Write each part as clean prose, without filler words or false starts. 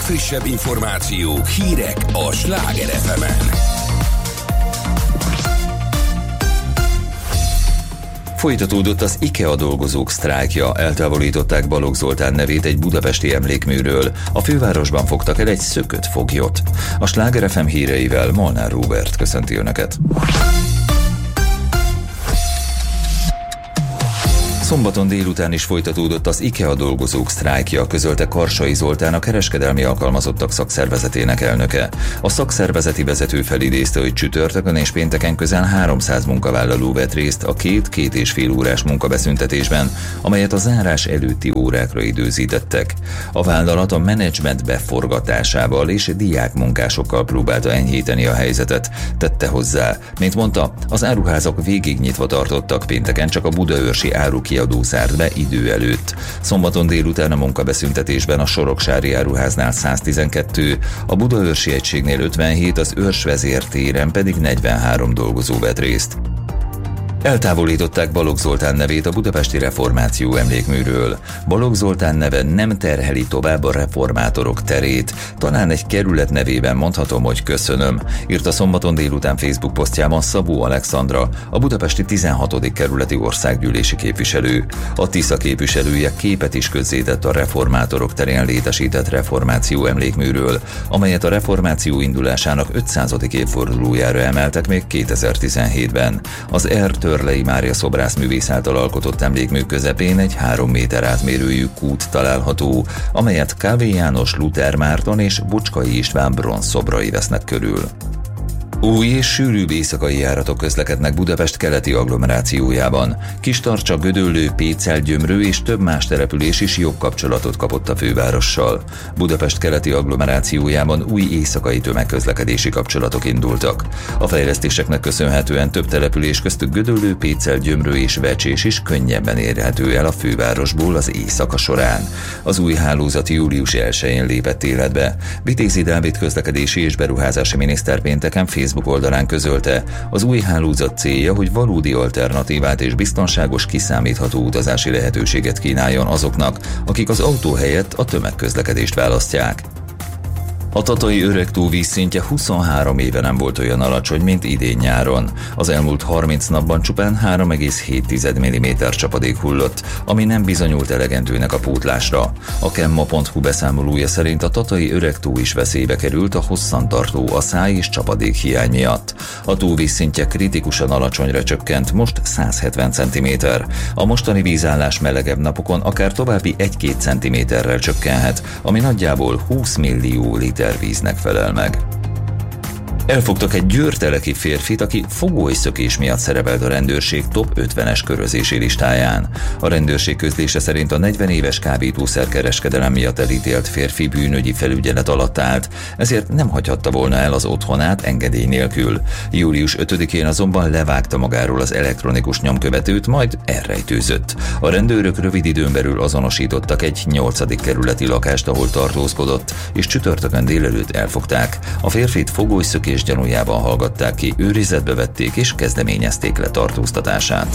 legfrissebb információk, hírek a Sláger FM-en. Folytatódott az IKEA dolgozók sztrájkja, eltávolították Balogh Zoltán nevét egy budapesti emlékműről. A fővárosban fogtak el egy szökött foglyot. A Sláger FM híreivel Molnár Róbert köszönti Önöket. Szombaton délután is folytatódott az IKEA dolgozók sztrájkja, közölte Karsai Zoltán, a kereskedelmi alkalmazottak szakszervezetének elnöke. A szakszervezeti vezető felidézte, hogy csütörtökön és pénteken közel 300 munkavállaló vett részt a 2,5 órás munkabeszüntetésben, amelyet a zárás előtti órákra időzítettek. A vállalat a menedzsment beforgatásával és diákmunkásokkal próbálta enyhíteni a helyzetet, tette hozzá. Mint mondta, az áruházak végig nyitva tartottak, pénteken csak a budaörsi árukiadó zárt be idő előtt. Szombaton délután a munkabeszüntetésben a Soroksári áruháznál 112, a budaörsi egységnél 57, az Őrsvezér téren pedig 43 dolgozó vett részt. Eltávolították Balogh Zoltán nevét a budapesti reformáció emlékműről. Balogh Zoltán neve nem terheli tovább a reformátorok terét. Talán egy kerület nevében mondhatom, hogy köszönöm, írta szombaton délután Facebook posztjában Szabó Alexandra, a budapesti 16. kerületi országgyűlési képviselő. A Tisza képviselője képet is közzétett a reformátorok terén létesített reformáció emlékműről, amelyet a reformáció indulásának 500. évfordulójára emeltek még 2017-ben. Az Törlei Mária szobrászművész által alkotott emlékmű közepén egy 3 méter átmérőjű kút található, amelyet Kávé János, Luther Márton és Bucskai István bronzszobrai vesznek körül. Új és sűrűbb éjszakai járatok közlekednek Budapest keleti agglomerációjában. Kistarcsa, Gödöllő, Pécel, Gyömrő és több más település is jobb kapcsolatot kapott a fővárossal. Budapest keleti agglomerációjában új éjszakai tömegközlekedési kapcsolatok indultak. A fejlesztéseknek köszönhetően több település köztük Gödöllő, Pécel, Gyömrő és Vecsés is könnyebben érhető el a fővárosból az éjszaka során. Az új hálózat július 1-én lépett életbe. Vitézi Dávid közlekedési és beruházási miniszter pénteken Facebook oldalán közölte, az új hálózat célja, hogy valódi alternatívát és biztonságos, kiszámítható utazási lehetőséget kínáljon azoknak, akik az autó helyett a tömegközlekedést választják. A Tatai Öregtó vízszintje 23 éve nem volt olyan alacsony, mint idén nyáron. Az elmúlt 30 napban csupán 3,7 mm csapadék hullott, ami nem bizonyult elegendőnek a pótlásra. A Kemma.hu beszámolója szerint a Tatai Öregtó is veszélybe került a hosszantartó aszály és csapadék hiány miatt. A tó vízszintje kritikusan alacsonyra csökkent, most 170 cm. A mostani vízállás melegebb napokon akár további 1-2 cm-rel csökkenhet, ami nagyjából 20 millió liter víznek felel meg. Elfogtak egy győrteleki férfit, aki fogólyszökés miatt szerepelt a rendőrség top 50-es körözési listáján. A rendőrség közlése szerint a 40 éves kábítószerkereskedelem miatt elítélt férfi bűnügyi felügyelet alatt állt, ezért nem hagyhatta volna el az otthonát engedély nélkül. Július 5-én azonban levágta magáról az elektronikus nyomkövetőt, majd elrejtőzött. A rendőrök rövid időn belül azonosítottak egy 8. kerületi lakást, ahol tartózkodott, és csütörtökön délelőtt elfogták. A férfit fogólyszökés gyanújában hallgatták ki, őrizetbe vették és kezdeményezték letartóztatását.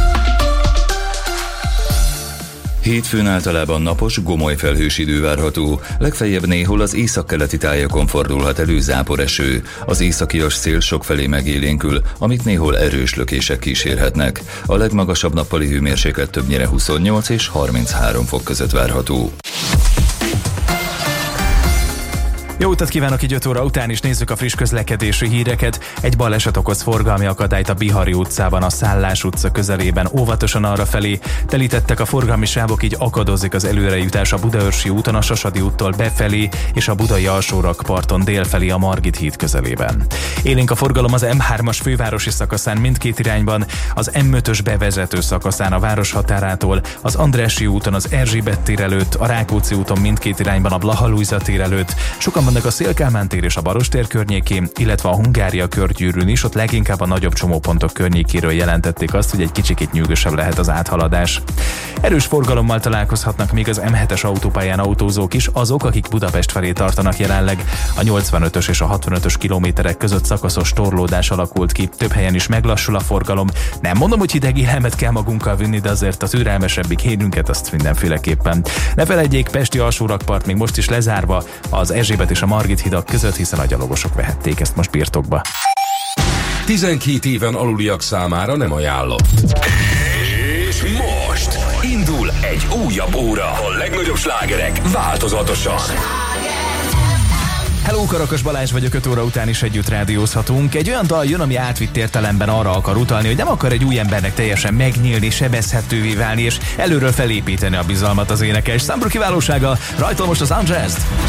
Hétfőn általában napos, gomoly felhős idő várható, legfeljebb néhol az északkeleti tájakon fordulhat elő záporeső. Az északias szél sokfelé megélénkül, amit néhol erős lökések kísérhetnek. A legmagasabb nappali hőmérséklet többnyire 28 és 33 fok között várható. Jó utat kívánok, így 5 óra után is nézzük a friss közlekedési híreket. Egy baleset okoz forgalmi akadályt a Bihari utcában, a Szállás utca közelében. Óvatosan arrafelé telítettek a forgalmi sávok, így akadozik az előrejutás a Budaörsi úton, a Sasadi úttól befelé és a Budai Alsórakparton délfelé a Margit híd közelében. Élénk a forgalom az M3-as fővárosi szakaszán mindkét irányban, az M5-ös bevezető szakaszán a város határától, az Andrássy úton az Erzsébet tér előtt, a Rákóczi úton mindkét irányban a Blaha Lujza tér előtt. Sokan vannak a Széll-Kálmán tér és a Barostér környékén, illetve a Hungária körgyűrűn is, ott leginkább a nagyobb csomópontok környékéről jelentették azt, hogy egy kicsikét nyűgösebb lehet az áthaladás. Erős forgalommal találkozhatnak még az M7-es autópályán autózók is, azok, akik Budapest felé tartanak jelenleg. A 85-ös és a 65-ös kilométerek között szakaszos torlódás alakult ki, több helyen is meglassul a forgalom. Nem mondom, hogy hideg élelmet kell magunkkal vinni, de azért a türelmesebbik hírünket azt mindenféleképpen. Ne felejtjék, pesti alsórakpart még most is lezárva az Erzsébet és a Margit hidak között, hiszen a gyalogosok vehették ezt most birtokba. 12 éven aluliak számára nem ajánlott. És most indul egy újabb óra. A legnagyobb slágerek változatosan. Hello, Karakas Balázs vagyok, 5 óra után is együtt rádiózhatunk. Egy olyan dal jön, ami átvitt értelemben arra akar utalni, hogy nem akar egy új embernek teljesen megnyílni, sebezhetővé válni, és előről felépíteni a bizalmat az énekes. Számbra kiválósága, rajta most az Unjazd.